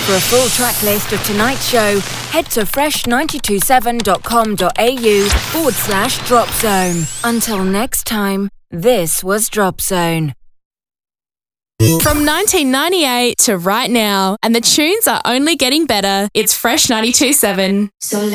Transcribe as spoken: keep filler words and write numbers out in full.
For a full track list of tonight's show, head to fresh nine two seven dot com dot a u forward slash drop zone. Until next time, this was Drop Zone. From nineteen ninety-eight to right now, and the tunes are only getting better. It's Fresh ninety-two point seven. So